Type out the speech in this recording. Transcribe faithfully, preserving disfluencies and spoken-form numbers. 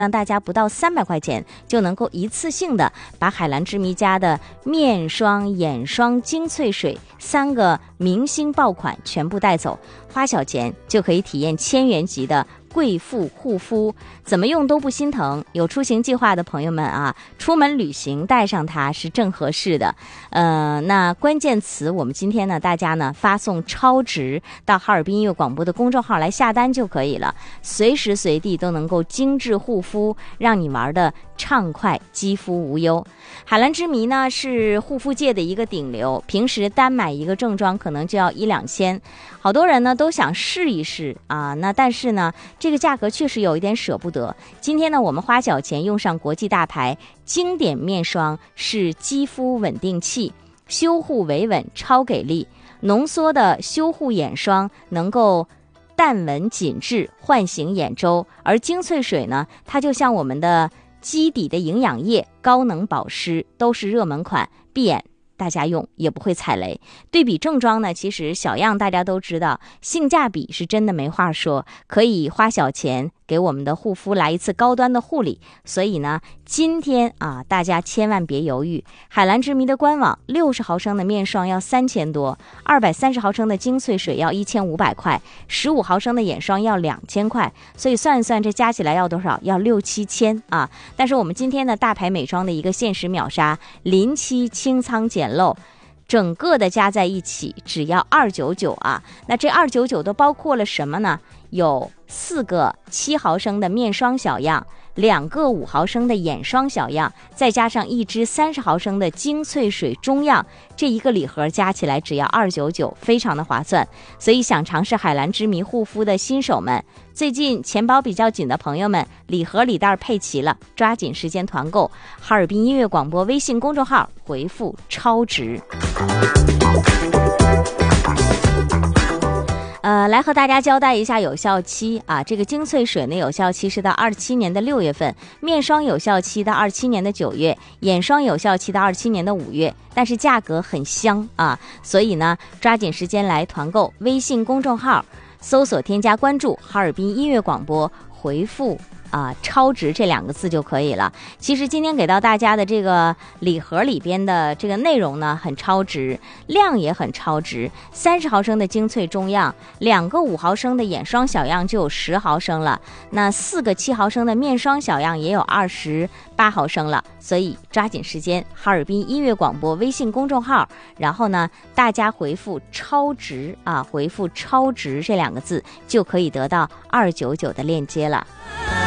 让大家不到三百块钱就能够一次性的把海蓝之谜家的面霜、眼霜、精粹水三个明星爆款全部带走，花小钱就可以体验千元级的贵妇护肤，怎么用都不心疼。有出行计划的朋友们啊，出门旅行带上它是正合适的。呃，那关键词我们今天呢，大家呢发送超值到哈尔滨音乐广播的公众号来下单就可以了，随时随地都能够精致护肤，让你玩的畅快，肌肤无忧。海蓝之谜呢是护肤界的一个顶流，平时单买一个正装可能就要一两千，好多人呢都想试一试啊，那但是呢这个价格确实有一点舍不得。今天呢我们花小钱用上国际大牌经典面霜，是肌肤稳定器，修护维稳超给力，浓缩的修护眼霜能够淡纹紧致，唤醒眼周，而精粹水呢，它就像我们的基底的营养液，高能保湿，都是热门款，闭眼大家用也不会踩雷。对比正装呢，其实小样大家都知道，性价比是真的没话说，可以花小钱给我们的护肤来一次高端的护理。所以呢，今天啊，大家千万别犹豫，海蓝之谜的官网六十毫升的面霜要三千多，二百三十毫升的精粹水要一千五百块，十五毫升的眼霜要两千块，所以算一算这加起来要多少？要六七千啊！但是我们今天的大牌美妆的一个限时秒杀，临期清仓减漏，整个的加在一起只要二九九啊！那这二九九都包括了什么呢？有四个七毫升的面霜小样，两个五毫升的眼霜小样，再加上一支三十毫升的精粹水中样，这一个礼盒加起来只要二九九，非常的划算。所以想尝试海蓝之谜护肤的新手们，最近钱包比较紧的朋友们，礼盒礼袋配齐了，抓紧时间团购。哈尔滨音乐广播微信公众号回复超值。呃，来和大家交代一下有效期啊，这个精粹水呢有效期是到二七年的六月份，面霜有效期到二七年的九月，眼霜有效期到二七年的五月，但是价格很香啊，所以呢抓紧时间来团购。微信公众号搜索添加关注哈尔滨音乐广播，回复啊，超值这两个字就可以了。其实今天给到大家的这个礼盒里边的这个内容呢，很超值，量也很超值。三十毫升的精粹中样，两个五毫升的眼霜小样就有十毫升了，那四个七毫升的面霜小样也有二十八毫升了。所以抓紧时间，哈尔滨音乐广播微信公众号，然后呢，大家回复超值啊，回复超值这两个字就可以得到二九九的链接了。